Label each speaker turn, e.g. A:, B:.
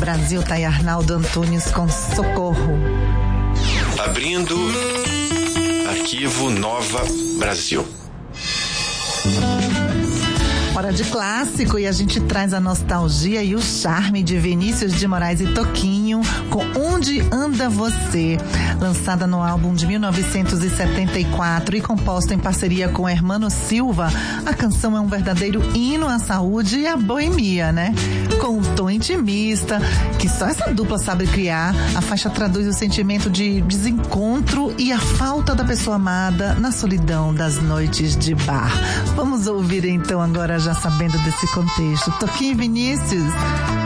A: Brasil, tá aí Arnaldo Antunes com Socorro.
B: Abrindo Arquivo Nova Brasil.
A: Hora de clássico, e a gente traz a nostalgia e o charme de Vinícius de Moraes e Toquinho com Onde Anda Você, lançada no álbum de 1974 e composta em parceria com Hermano Silva. A canção é um verdadeiro hino à saúde e à boemia, né? Com um tom intimista que só essa dupla sabe criar, a faixa traduz o sentimento de desencontro e a falta da pessoa amada na solidão das noites de bar. Vamos ouvir então agora, já sabendo desse contexto, Toquinho e Vinícius.